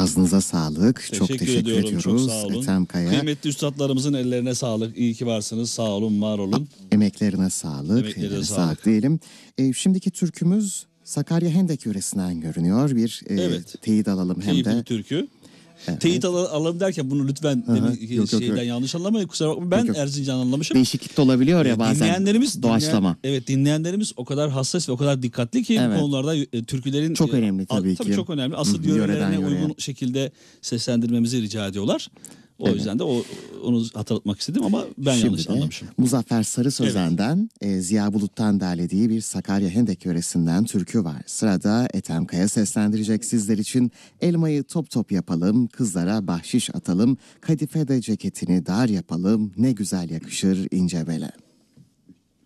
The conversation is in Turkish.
Ağzınıza sağlık. Çok teşekkür ediyoruz. Çok sağ olun. Ethem Kaya. Kıymetli üstadlarımızın ellerine sağlık. İyi ki varsınız. Sağ olun, var olun. Emeklerine sağlık. Emeklerine sağlık diyelim. Şimdiki türkümüz Sakarya Hendek yöresinden görünüyor. Bir teyit alalım hem Keyifli de. bir türkü. Evet. Teyit alalım derken bunu lütfen Yok. yanlış anlamayın. Kusura bakmayın. Ben Yok. Erzincan anlamışım. Değişiklik de olabiliyor ya bazen. Doğaçlama. Dinleyenlerimiz o kadar hassas ve o kadar dikkatli ki bu konularda türkülerin çok önemli tabii ki. Çok önemli. Asıl yörelerine uygun şekilde seslendirmemizi rica ediyorlar. O yüzden de onu hatırlatmak istedim ama ben yanlış anlamışım. Muzaffer Sarı Sözen'den Ziya Bulut'tan derlediği bir Sakarya Hendek yöresinden türkü var. Sırada Ethem Kaya seslendirecek sizler için. Elmayı top top yapalım, kızlara bahşiş atalım, kadifede ceketini dar yapalım, ne güzel yakışır ince bele.